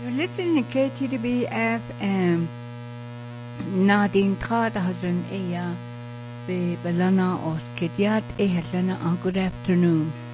You're listening to KTDB FM. Nadine Trad Hazran Eya Be Balana Oskediat Ehelana. Good afternoon.